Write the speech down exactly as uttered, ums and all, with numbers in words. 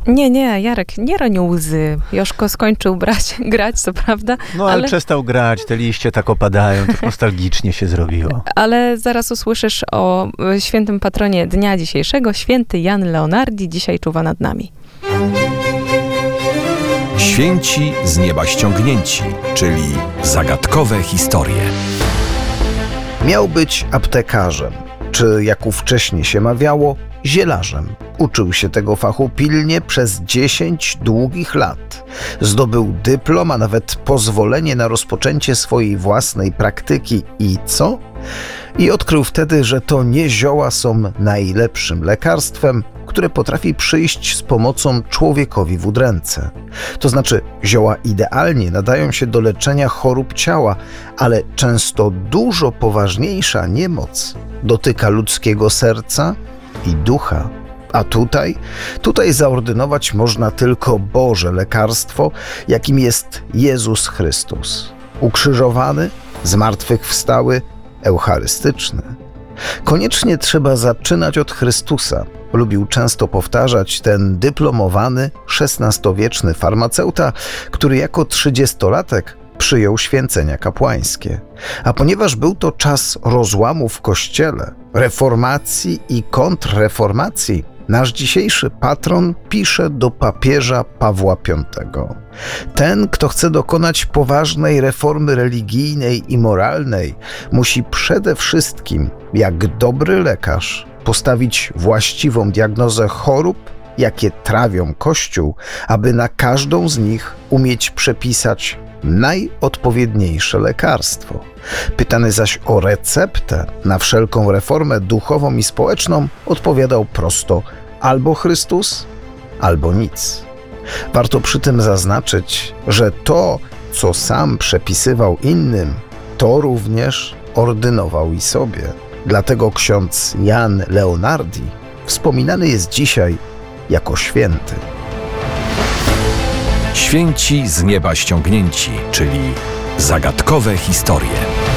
Nie, nie, Jarek, nie roń łzy. Joszko skończył brać, grać, co prawda. No ale, ale przestał grać, te liście tak opadają, tak nostalgicznie się zrobiło. Ale zaraz usłyszysz o y, świętym patronie dnia dzisiejszego. Święty Jan Leonardi dzisiaj czuwa nad nami. Święci z nieba ściągnięci, czyli zagadkowe historie. Miał być aptekarzem, czy jak ówcześnie się mawiało, zielarzem. Uczył się tego fachu pilnie przez dziesięć długich lat. Zdobył dyplom, a nawet pozwolenie na rozpoczęcie swojej własnej praktyki. I co? I odkrył wtedy, że to nie zioła są najlepszym lekarstwem, które potrafi przyjść z pomocą człowiekowi w udręce. To znaczy, zioła idealnie nadają się do leczenia chorób ciała, ale często dużo poważniejsza niemoc dotyka ludzkiego serca i ducha. A tutaj? Tutaj zaordynować można tylko Boże lekarstwo, jakim jest Jezus Chrystus. Ukrzyżowany, zmartwychwstały, eucharystyczny. Koniecznie trzeba zaczynać od Chrystusa. Lubił często powtarzać ten dyplomowany, szesnastowieczny farmaceuta, który jako trzydziestolatek przyjął święcenia kapłańskie. A ponieważ był to czas rozłamu w Kościele, reformacji i kontrreformacji, nasz dzisiejszy patron pisze do papieża Pawła Piątego. Ten, kto chce dokonać poważnej reformy religijnej i moralnej, musi przede wszystkim, jak dobry lekarz, postawić właściwą diagnozę chorób, jakie trawią Kościół, aby na każdą z nich umieć przepisać najodpowiedniejsze lekarstwo. Pytany zaś o receptę na wszelką reformę duchową i społeczną, odpowiadał prosto: albo Chrystus, albo nic. Warto przy tym zaznaczyć, że to, co sam przepisywał innym, to również ordynował i sobie. Dlatego ksiądz Jan Leonardi wspominany jest dzisiaj jako święty. Święci z nieba ściągnięci, czyli zagadkowe historie.